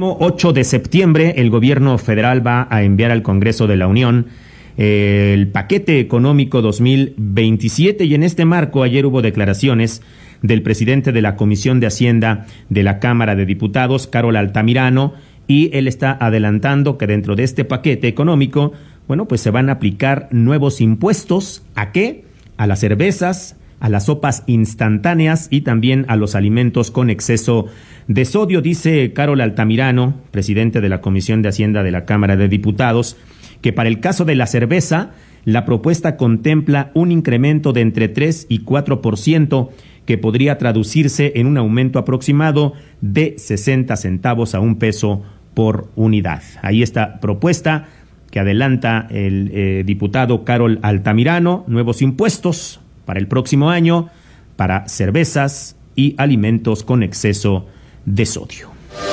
próximo 8 de septiembre, el gobierno federal va a enviar al Congreso de la Unión el paquete económico 2027, y en este marco ayer hubo declaraciones del presidente de la Comisión de Hacienda de la Cámara de Diputados, Carol Altamirano, y él está adelantando que dentro de este paquete económico, bueno, pues se van a aplicar nuevos impuestos. ¿A qué? A las cervezas, a las sopas instantáneas y también a los alimentos con exceso de sodio. Dice Carol Altamirano, presidente de la Comisión de Hacienda de la Cámara de Diputados, que para el caso de la cerveza, la propuesta contempla un incremento de entre 3 y 4%, que podría traducirse en un aumento aproximado de 60 centavos a $1 por unidad. Ahí está propuesta que adelanta el diputado Carol Altamirano, nuevos impuestos para el próximo año para cervezas y alimentos con exceso de sodio.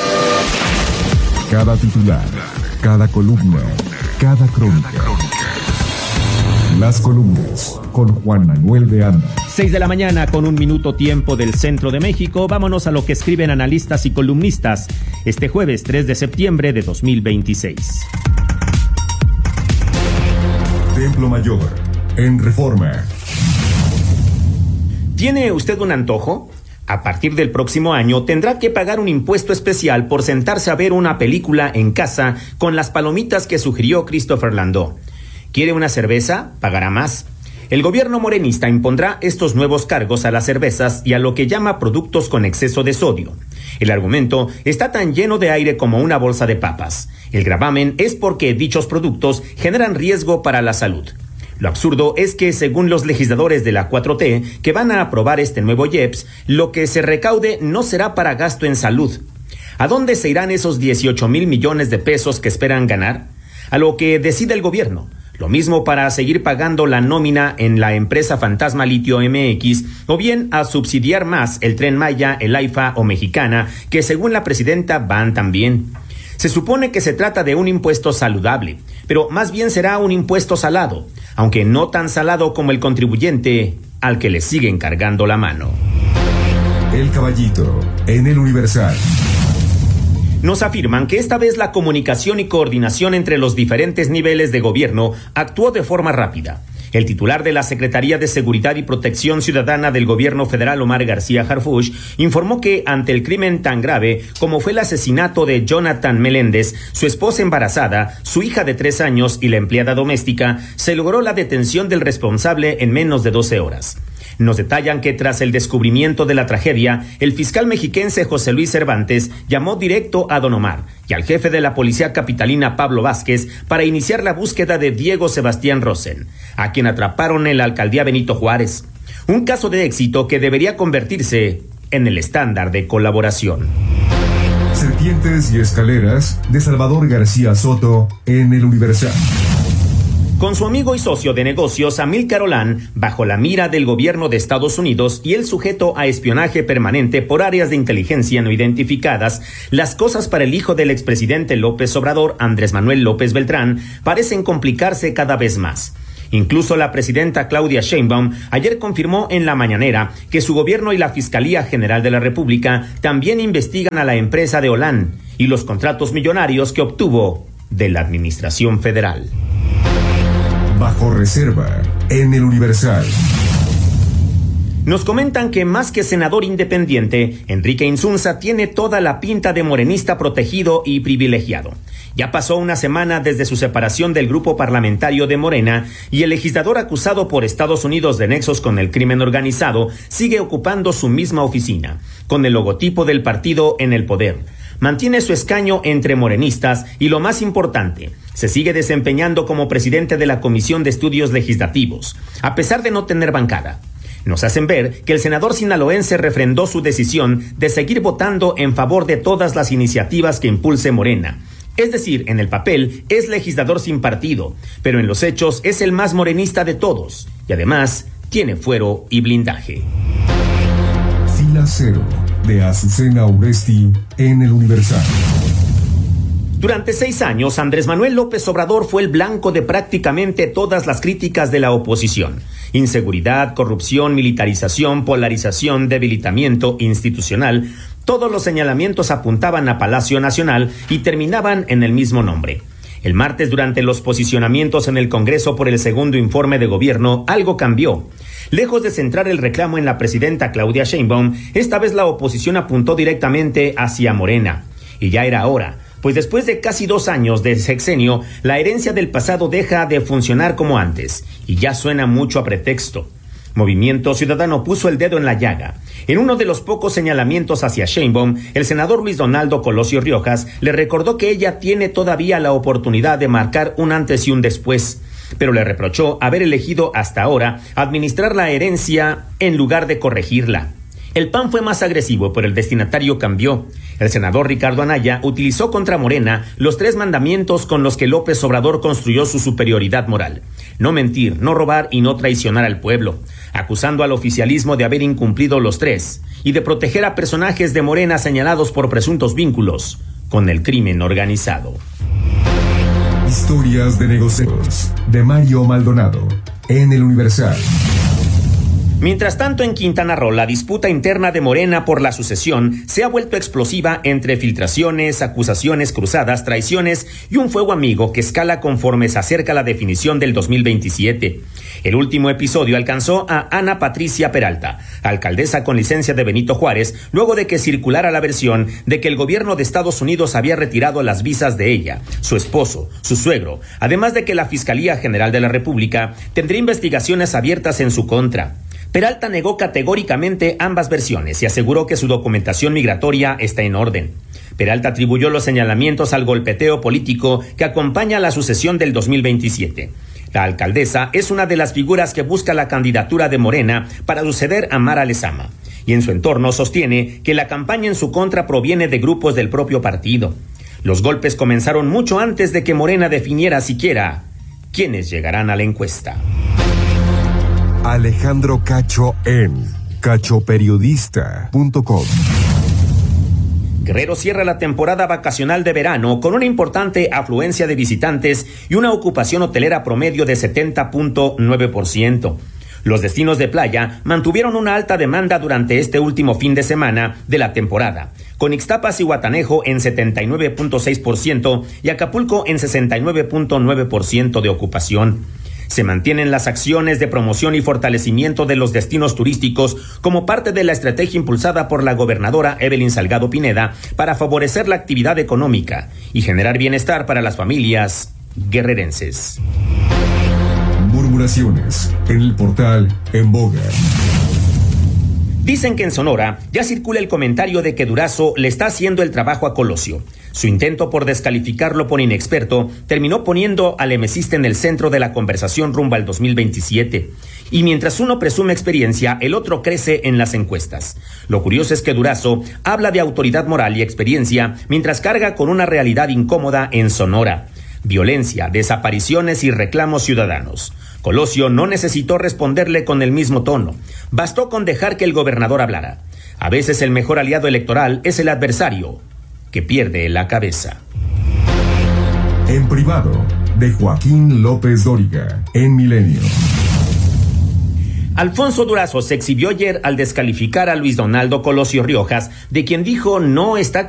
Cada titular, cada columna, cada crónica. Las columnas con Juan Manuel de Anda. 6 de la mañana con 1 minuto tiempo del centro de México. Vámonos a lo que escriben analistas y columnistas este jueves 3 de septiembre de 2026. Templo Mayor, en Reforma. ¿Tiene usted un antojo? A partir del próximo año tendrá que pagar un impuesto especial por sentarse a ver una película en casa con las palomitas que sugirió Christopher Landau. ¿Quiere una cerveza? Pagará más. El gobierno morenista impondrá estos nuevos cargos a las cervezas y a lo que llama productos con exceso de sodio. El argumento está tan lleno de aire como una bolsa de papas. El gravamen es porque dichos productos generan riesgo para la salud. Lo absurdo es que, según los legisladores de la 4T, que van a aprobar este nuevo IEPS, lo que se recaude no será para gasto en salud. ¿A dónde se irán esos 18,000 millones de pesos que esperan ganar? A lo que decida el gobierno. Lo mismo para seguir pagando la nómina en la empresa fantasma Litio MX, o bien a subsidiar más el Tren Maya, el AIFA o Mexicana, que según la presidenta van también. Se supone que se trata de un impuesto saludable, pero más bien será un impuesto salado, aunque no tan salado como el contribuyente al que le siguen cargando la mano. El Caballito, en el Universal. Nos afirman que esta vez la comunicación y coordinación entre los diferentes niveles de gobierno actuó de forma rápida. El titular de la Secretaría de Seguridad y Protección Ciudadana del Gobierno Federal, Omar García Harfuch, informó que ante el crimen tan grave como fue el asesinato de Jonathan Meléndez, su esposa embarazada, su hija de 3 años y la empleada doméstica, se logró la detención del responsable en menos de 12 horas. Nos detallan que tras el descubrimiento de la tragedia, el fiscal mexiquense José Luis Cervantes llamó directo a don Omar y al jefe de la policía capitalina Pablo Vázquez para iniciar la búsqueda de Diego Sebastián Rosen, a quien atraparon en la alcaldía Benito Juárez. Un caso de éxito que debería convertirse en el estándar de colaboración. Serpientes y escaleras de Salvador García Soto en el Universal. Con su amigo y socio de negocios, Amílcar Olán, bajo la mira del gobierno de Estados Unidos y el sujeto a espionaje permanente por áreas de inteligencia no identificadas, las cosas para el hijo del expresidente López Obrador, Andrés Manuel López Beltrán, parecen complicarse cada vez más. Incluso la presidenta Claudia Sheinbaum ayer confirmó en la mañanera que su gobierno y la Fiscalía General de la República también investigan a la empresa de Olán y los contratos millonarios que obtuvo de la administración federal. Bajo reserva, en el Universal. Nos comentan que más que senador independiente, Enrique Insunza tiene toda la pinta de morenista protegido y privilegiado. Ya pasó una semana desde su separación del grupo parlamentario de Morena y el legislador acusado por Estados Unidos de nexos con el crimen organizado sigue ocupando su misma oficina, con el logotipo del partido en el poder. Mantiene su escaño entre morenistas y, lo más importante, se sigue desempeñando como presidente de la Comisión de Estudios Legislativos, a pesar de no tener bancada. Nos hacen ver que el senador sinaloense refrendó su decisión de seguir votando en favor de todas las iniciativas que impulse Morena. Es decir, en el papel es legislador sin partido, pero en los hechos es el más morenista de todos y además tiene fuero y blindaje. Fila Cero, de Azucena Uresti en el Universal. Durante 6 años, Andrés Manuel López Obrador fue el blanco de prácticamente todas las críticas de la oposición. Inseguridad, corrupción, militarización, polarización, debilitamiento institucional. Todos los señalamientos apuntaban a Palacio Nacional y terminaban en el mismo nombre. El martes, durante los posicionamientos en el Congreso por el segundo informe de gobierno, algo cambió. Lejos de centrar el reclamo en la presidenta Claudia Sheinbaum, esta vez la oposición apuntó directamente hacia Morena. Y ya era hora, pues después de casi 2 años de sexenio, la herencia del pasado deja de funcionar como antes, y ya suena mucho a pretexto. Movimiento Ciudadano puso el dedo en la llaga. En uno de los pocos señalamientos hacia Sheinbaum, el senador Luis Donaldo Colosio Riojas le recordó que ella tiene todavía la oportunidad de marcar un antes y un después, pero le reprochó haber elegido hasta ahora administrar la herencia en lugar de corregirla. El PAN fue más agresivo, pero el destinatario cambió. El senador Ricardo Anaya utilizó contra Morena los 3 mandamientos con los que López Obrador construyó su superioridad moral: no mentir, no robar y no traicionar al pueblo, acusando al oficialismo de haber incumplido los 3 y de proteger a personajes de Morena señalados por presuntos vínculos con el crimen organizado. Historias de negocios, de Mario Maldonado, en El Universal. Mientras tanto, en Quintana Roo, la disputa interna de Morena por la sucesión se ha vuelto explosiva entre filtraciones, acusaciones cruzadas, traiciones y un fuego amigo que escala conforme se acerca la definición del 2027. El último episodio alcanzó a Ana Patricia Peralta, alcaldesa con licencia de Benito Juárez, luego de que circulara la versión de que el gobierno de Estados Unidos había retirado las visas de ella, su esposo, su suegro, además de que la Fiscalía General de la República tendría investigaciones abiertas en su contra. Peralta negó categóricamente ambas versiones y aseguró que su documentación migratoria está en orden. Peralta atribuyó los señalamientos al golpeteo político que acompaña la sucesión del 2027. La alcaldesa es una de las figuras que busca la candidatura de Morena para suceder a Mara Lezama, y en su entorno sostiene que la campaña en su contra proviene de grupos del propio partido. Los golpes comenzaron mucho antes de que Morena definiera siquiera quiénes llegarán a la encuesta. Alejandro Cacho en cachoperiodista.com. Guerrero cierra la temporada vacacional de verano con una importante afluencia de visitantes y una ocupación hotelera promedio de 70.9%. Los destinos de playa mantuvieron una alta demanda durante este último fin de semana de la temporada, con Ixtapas y Guatanejo en 79.6% y Acapulco en 69.9% de ocupación. Se mantienen las acciones de promoción y fortalecimiento de los destinos turísticos como parte de la estrategia impulsada por la gobernadora Evelyn Salgado Pineda para favorecer la actividad económica y generar bienestar para las familias guerrerenses. Murmuraciones en el portal En Boga. Dicen que en Sonora ya circula el comentario de que Durazo le está haciendo el trabajo a Colosio. Su intento por descalificarlo por inexperto terminó poniendo al emesista en el centro de la conversación rumbo al 2027. Y mientras uno presume experiencia, el otro crece en las encuestas. Lo curioso es que Durazo habla de autoridad moral y experiencia mientras carga con una realidad incómoda en Sonora: violencia, desapariciones y reclamos ciudadanos. Colosio no necesitó responderle con el mismo tono. Bastó con dejar que el gobernador hablara. A veces el mejor aliado electoral es el adversario, que pierde la cabeza. En privado, de Joaquín López Dóriga, en Milenio. Alfonso Durazo se exhibió ayer al descalificar a Luis Donaldo Colosio Riojas, de quien dijo no está